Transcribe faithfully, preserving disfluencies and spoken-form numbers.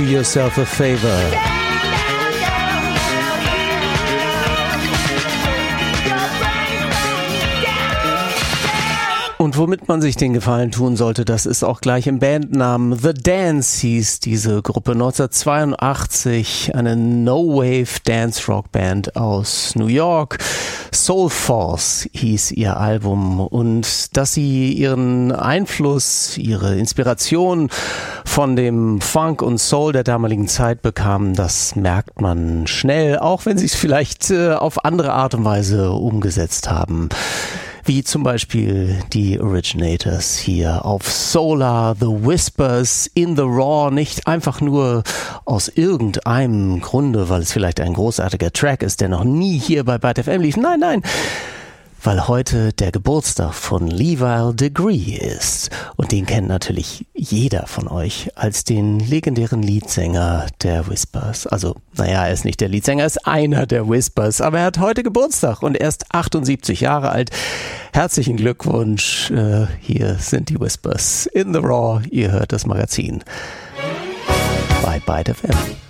yourself a favor. Und womit man sich den Gefallen tun sollte, das ist auch gleich im Bandnamen. The Dance hieß diese Gruppe neunzehnhundertzweiundachtzig, eine No-Wave-Dance-Rock-Band aus New York. Soul Force hieß ihr Album, und dass sie ihren Einfluss, ihre Inspiration von dem Funk und Soul der damaligen Zeit bekamen, das merkt man schnell, auch wenn sie es vielleicht äh, auf andere Art und Weise umgesetzt haben. Wie zum Beispiel die Originators hier auf Solar, The Whispers, In the Raw, nicht einfach nur aus irgendeinem Grunde, weil es vielleicht ein großartiger Track ist, der noch nie hier bei Byte F M lief. Nein, nein, weil heute der Geburtstag von Levi Degree ist. Und den kennt natürlich jeder von euch als den legendären Leadsänger der Whispers. Also, naja, er ist nicht der Leadsänger, er ist einer der Whispers, aber er hat heute Geburtstag und er ist achtundsiebzig Jahre alt. Herzlichen Glückwunsch, äh, hier sind die Whispers in the Raw. Ihr hört das Magazin bei Byte F M.